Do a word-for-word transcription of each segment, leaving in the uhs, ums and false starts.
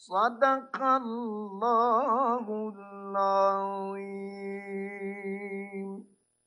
صدق الله العظيم.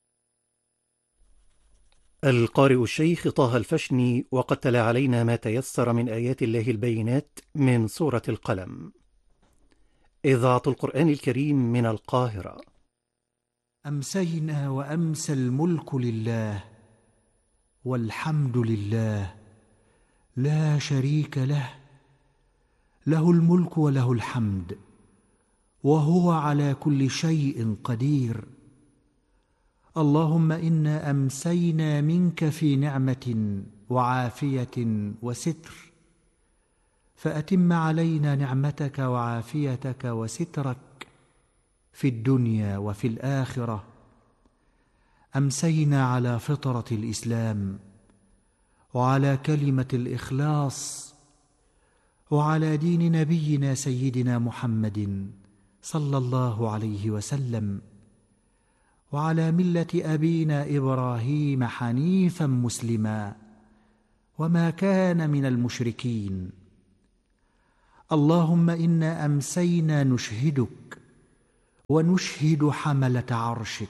القارئ الشيخ طه الفشني، وقد تلا علينا ما تيسر من آيات الله البينات من سورة القلم. إذاعة القرآن الكريم من القاهرة. أمسينا وأمسى الملك لله والحمد لله لا شريك له، له الملك وله الحمد وهو على كل شيء قدير. اللهم إنا أمسينا منك في نعمة وعافية وستر، فأتم علينا نعمتك وعافيتك وسترك في الدنيا وفي الآخرة. أمسينا على فطرة الإسلام وعلى كلمة الإخلاص وعلى دين نبينا سيدنا محمد صلى الله عليه وسلم، وعلى ملة أبينا إبراهيم حنيفا مسلما وما كان من المشركين. اللهم إنا أمسينا نشهدك ونشهد حملة عرشك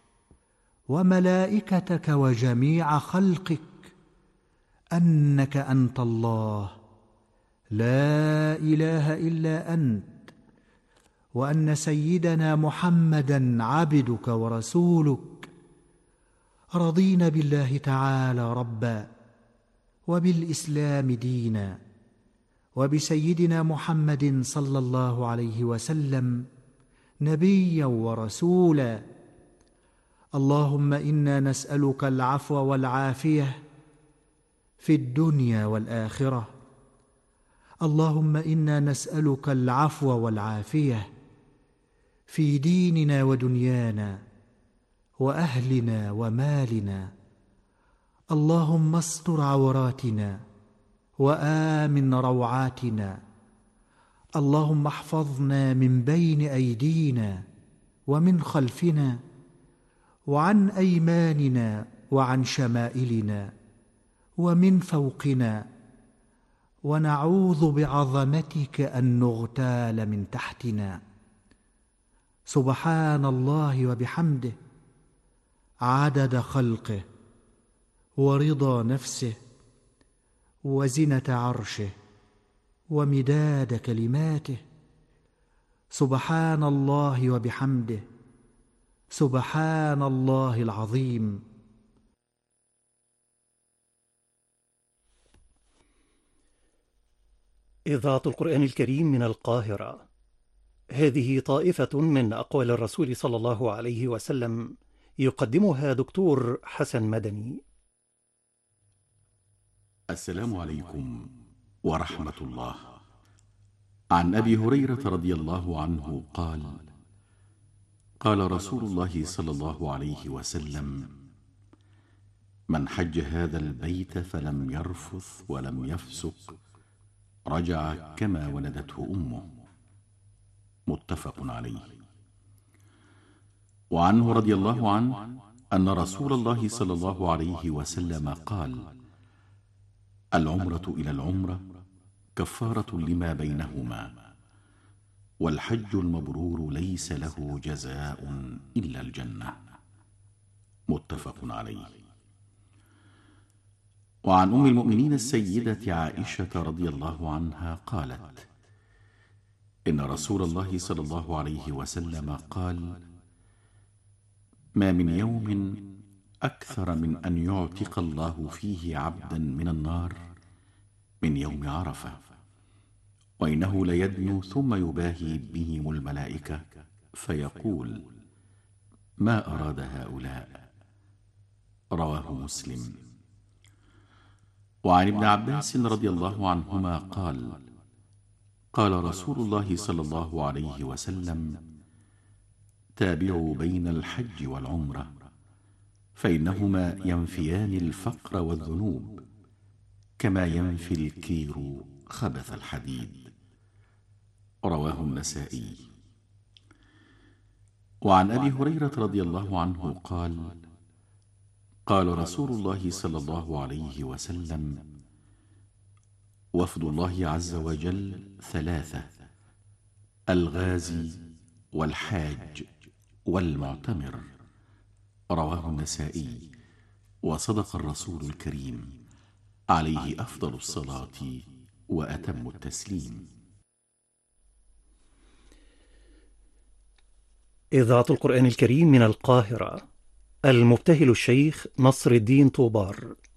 وملائكتك وجميع خلقك أنك أنت الله لا إله إلا أنت، وأن سيدنا محمدًا عبدك ورسولك. رضينا بالله تعالى ربًا، وبالإسلام دينًا، وبسيدنا محمد صلى الله عليه وسلم نبيًا ورسولا. اللهم إنا نسألك العفو والعافية في الدنيا والآخرة. اللهم إنا نسألك العفو والعافية في ديننا ودنيانا وأهلنا ومالنا. اللهم استر عوراتنا وآمن روعاتنا. اللهم احفظنا من بين أيدينا ومن خلفنا وعن أيماننا وعن شمائلنا ومن فوقنا، ونعوذ بعظمتك أن نغتال من تحتنا. سبحان الله وبحمده عدد خلقه ورضا نفسه وزنة عرشه ومداد كلماته. سبحان الله وبحمده سبحان الله العظيم. إذاعة القرآن الكريم من القاهرة. هذه طائفة من أقوال الرسول صلى الله عليه وسلم، يقدمها دكتور حسن مدني. السلام عليكم ورحمة الله. عن أبي هريرة رضي الله عنه قال: قال رسول الله صلى الله عليه وسلم: من حج هذا البيت فلم يرفث ولم يفسق رجع كما ولدته أمه. متفق عليه. وعنه رضي الله عنه أن رسول الله صلى الله عليه وسلم قال: العمرة إلى العمرة كفارة لما بينهما، والحج المبرور ليس له جزاء إلا الجنة. متفق عليه. وعن أم المؤمنين السيدة عائشة رضي الله عنها قالت: إن رسول الله صلى الله عليه وسلم قال: ما من يوم أكثر من أن يعتق الله فيه عبدا من النار من يوم عرفة، وإنه ليدنو ثم يباهي بهم الملائكة فيقول: ما أراد هؤلاء؟ رواه مسلم. وعن ابن عباس رضي الله عنهما قال: قال رسول الله صلى الله عليه وسلم: تابعوا بين الحج والعمرة، فإنهما ينفيان الفقر والذنوب كما ينفي الكير خبث الحديد. رواه النسائي. وعن أبي هريرة رضي الله عنه قال: قال رسول الله صلى الله عليه وسلم: وفد الله عز وجل ثلاثة: الغازي والحاج والمعتمر. رواه النسائي. وصدق الرسول الكريم عليه أفضل الصلاة وأتم التسليم. إذاعة القرآن الكريم من القاهرة، المبتهل الشيخ نصر الدين طوبار.